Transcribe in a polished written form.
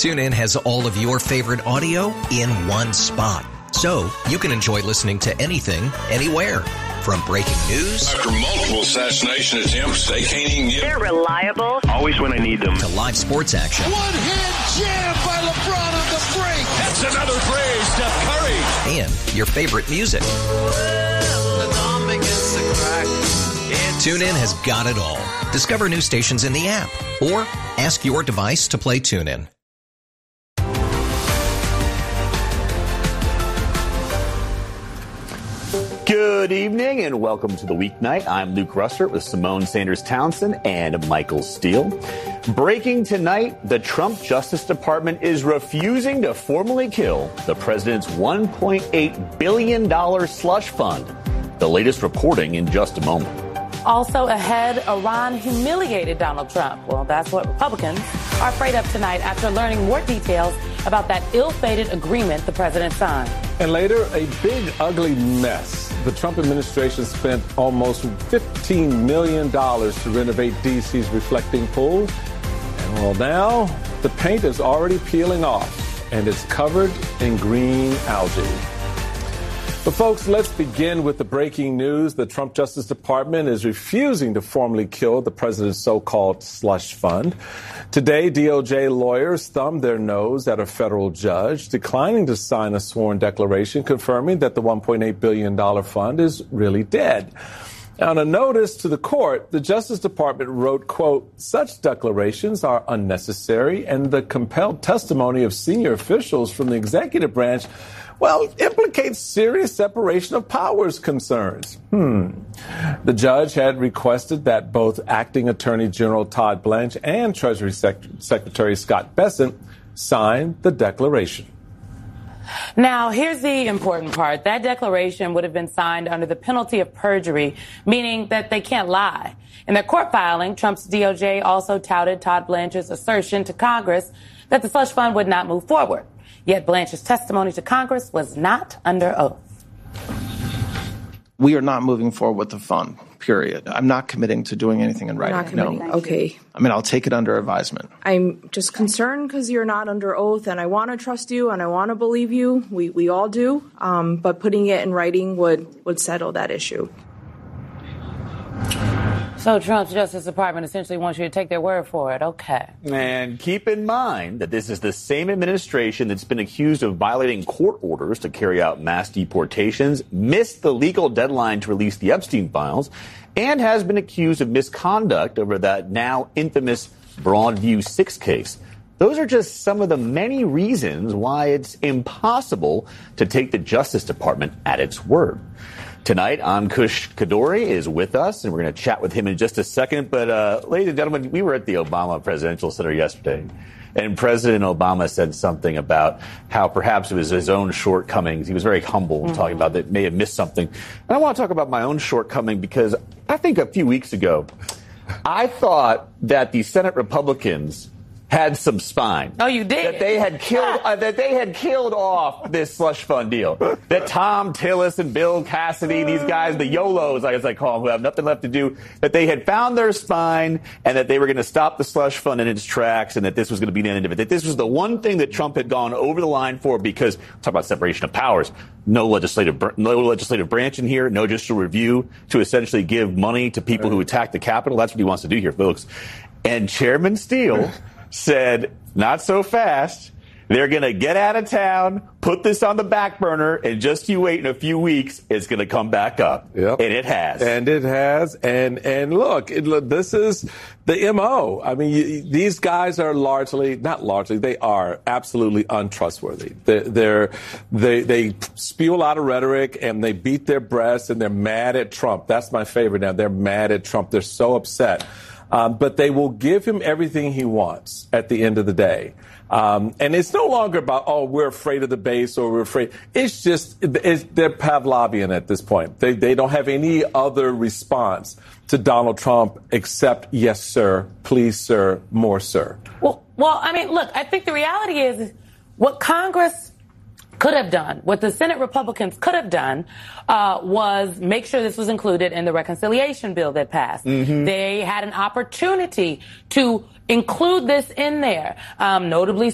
TuneIn has all of your favorite audio in one spot, so you can enjoy listening to anything, anywhere. From breaking news after multiple assassination attempts, they can't even get. They're reliable. Always when I need them. To live sports action. One-hand jam by LeBron on the break. That's another three, Steph Curry. And your favorite music. TuneIn has got it all. Discover new stations in the app or ask your device to play TuneIn. Good evening and welcome to the weeknight. I'm Luke Russert with Simone Sanders Townsend and Michael Steele. Breaking tonight, the Trump Justice Department is refusing to formally kill the president's $1.8 billion slush fund. The latest reporting in just a moment. Also ahead, Iran humiliated Donald Trump. Well, that's what Republicans are afraid of tonight after learning more details about that ill-fated agreement the president signed. And later, a big, ugly mess. The Trump administration spent almost $15 million to renovate D.C.'s reflecting pool. And well, now the paint is already peeling off, and it's covered in green algae. But folks, let's begin with the breaking news. The Trump Justice Department is refusing to formally kill the president's so-called slush fund. Today, DOJ lawyers thumbed their nose at a federal judge, declining to sign a sworn declaration confirming that the $1.8 billion fund is really dead. On a notice to the court, the Justice Department wrote, quote, such declarations are unnecessary and the compelled testimony of senior officials from the executive branch implicates serious separation of powers concerns. The judge had requested that both Acting Attorney General Todd Blanche and Treasury Secretary Scott Bessent sign the declaration. Now, here's the important part. That declaration would have been signed under the penalty of perjury, meaning that they can't lie. In their court filing, Trump's DOJ also touted Todd Blanche's assertion to Congress that the slush fund would not move forward. Yet Blanche's testimony to Congress was not under oath. We are not moving forward with the fund, period. I'm not committing to doing anything in writing. Not committing. No. Okay. I mean, I'll take it under advisement. I'm just concerned because you're not under oath, and I want to trust you, and I want to believe you. We all do. But putting it in writing would settle that issue. So Trump's Justice Department essentially wants you to take their word for it. Okay. And keep in mind that this is the same administration that's been accused of violating court orders to carry out mass deportations, missed the legal deadline to release the Epstein files, and has been accused of misconduct over that now infamous Broadview 6 case. Those are just some of the many reasons why it's impossible to take the Justice Department at its word. Tonight, Ankush Kadori is with us, and we're going to chat with him in just a second. But, ladies and gentlemen, we were at the Obama Presidential Center yesterday, and President Obama said something about how perhaps it was his own shortcomings. He was very humble in talking about that may have missed something. And I want to talk about my own shortcoming because I think a few weeks ago, I thought that the Senate Republicans had some spine. Oh, you did? That they had killed off this slush fund deal. That Tom Tillis and Bill Cassidy, these guys, the YOLOs, as I call them, who have nothing left to do, that they had found their spine and that they were going to stop the slush fund in its tracks and that this was going to be the end of it. That this was the one thing that Trump had gone over the line for because, talk about separation of powers, no legislative branch in here, no judicial review to essentially give money to people who attack the Capitol. That's what he wants to do here, folks. And Chairman Steele said, not so fast. They're going to get out of town, put this on the back burner, and just you wait in a few weeks, it's going to come back up. Yep. And it has. And it has. And look, this is the MO. I mean, these guys are they are absolutely untrustworthy. They spew a lot of rhetoric and they beat their breasts and they're mad at Trump. That's my favorite now. They're mad at Trump. They're so upset. But they will give him everything he wants at the end of the day. And it's no longer about, we're afraid of the base or we're afraid. It's just, they're Pavlovian at this point. They don't have any other response to Donald Trump except, yes, sir, please, sir, more, sir. Well, I mean, look, I think the reality is what Congress could have done, what the Senate Republicans could have done, was make sure this was included in the reconciliation bill that passed. Mm-hmm. They had an opportunity to include this in there, notably